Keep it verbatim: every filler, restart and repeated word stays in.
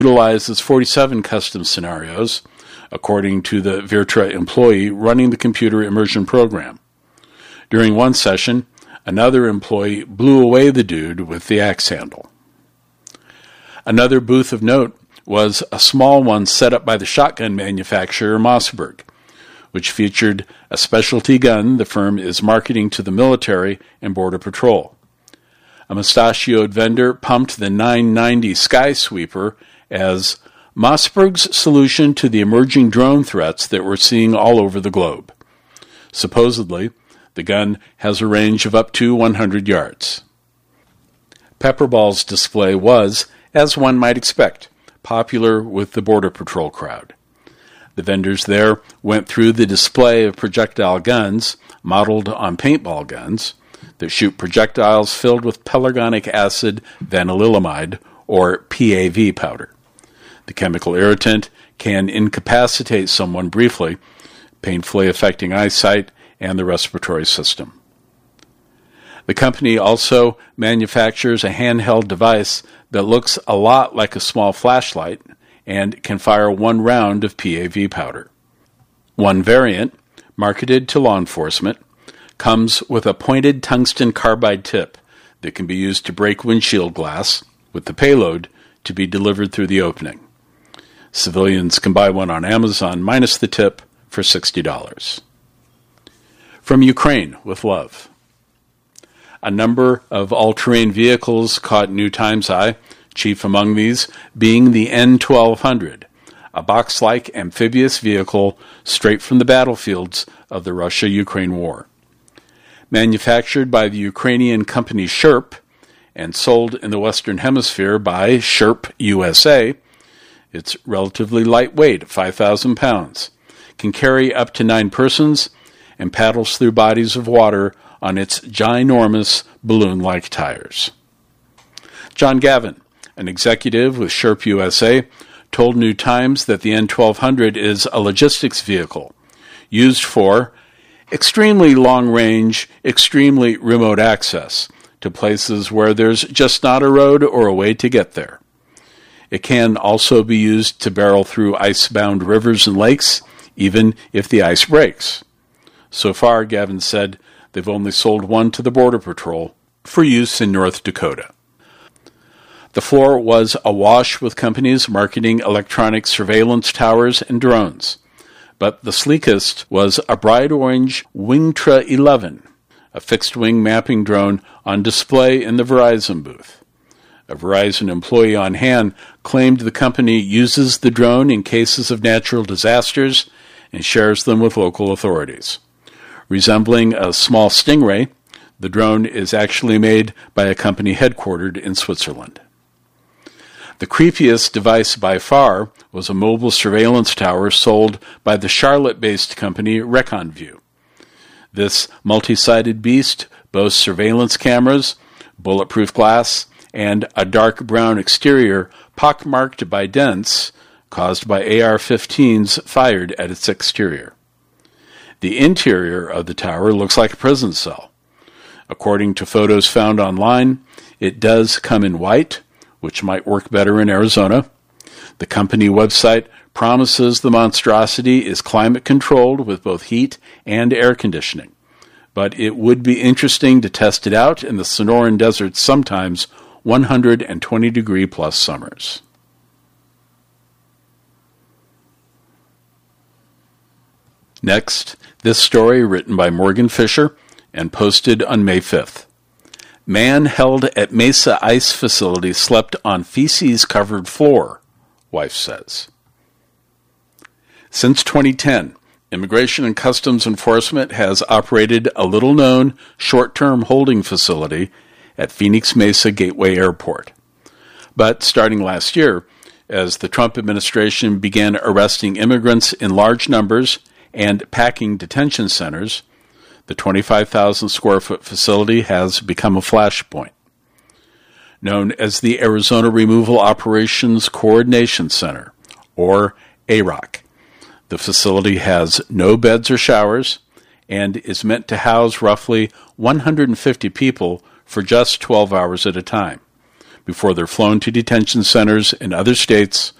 utilizes forty-seven custom scenarios, according to the Virtra employee running the computer immersion program. During one session, another employee blew away the dude with the axe handle. Another booth of note was a small one set up by the shotgun manufacturer Mossberg, which featured a specialty gun the firm is marketing to the military and Border Patrol. A mustachioed vendor pumped the nine ninety Sky Sweeper as Mossberg's solution to the emerging drone threats that we're seeing all over the globe. Supposedly, the gun has a range of up to one hundred yards. Pepperball's display was, as one might expect, popular with the Border Patrol crowd. The vendors there went through the display of projectile guns modeled on paintball guns that shoot projectiles filled with pelargonic acid vanillilamide, or P A V powder. The chemical irritant can incapacitate someone briefly, painfully affecting eyesight and the respiratory system. The company also manufactures a handheld device that looks a lot like a small flashlight and can fire one round of P A V powder. One variant, marketed to law enforcement, comes with a pointed tungsten carbide tip that can be used to break windshield glass, with the payload to be delivered through the opening. Civilians can buy one on Amazon minus the tip for sixty dollars. From Ukraine, with love. A number of all-terrain vehicles caught New Times' eye, chief among these being the N twelve hundred, a box-like amphibious vehicle straight from the battlefields of the Russia-Ukraine war. Manufactured by the Ukrainian company Sherp and sold in the Western Hemisphere by Sherp U S A, it's relatively lightweight at five thousand pounds, can carry up to nine persons, and paddles through bodies of water on its ginormous balloon-like tires. John Gavin, an executive with Sherp U S A, told New Times that the N twelve hundred is a logistics vehicle used for extremely long-range, extremely remote access to places where there's just not a road or a way to get there. It can also be used to barrel through ice-bound rivers and lakes, even if the ice breaks. So far, Gavin said, they've only sold one to the Border Patrol for use in North Dakota. The floor was awash with companies marketing electronic surveillance towers and drones, but the sleekest was a bright orange Wingtra eleven, a fixed-wing mapping drone on display in the Verizon booth. A Verizon employee on hand claimed the company uses the drone in cases of natural disasters and shares them with local authorities. Resembling a small Stingray, the drone is actually made by a company headquartered in Switzerland. The creepiest device by far was a mobile surveillance tower sold by the Charlotte-based company ReconView. This multi-sided beast boasts surveillance cameras, bulletproof glass, and a dark brown exterior pockmarked by dents caused by A R fifteens fired at its exterior. The interior of the tower looks like a prison cell. According to photos found online, it does come in white, which might work better in Arizona. The company website promises the monstrosity is climate-controlled with both heat and air conditioning, but it would be interesting to test it out in the Sonoran Desert sometimes one hundred twenty degree plus summers. Next, this story written by Morgan Fisher and posted on May fifth. Man held at Mesa Ice Facility slept on feces-covered floor, wife says. Since twenty ten, Immigration and Customs Enforcement has operated a little-known short-term holding facility at Phoenix Mesa Gateway Airport. But starting last year, as the Trump administration began arresting immigrants in large numbers and packing detention centers, the twenty-five thousand square foot facility has become a flashpoint. Known as the Arizona Removal Operations Coordination Center, or A R O C, the facility has no beds or showers and is meant to house roughly one hundred fifty people for just twelve hours at a time, before they're flown to detention centers in other states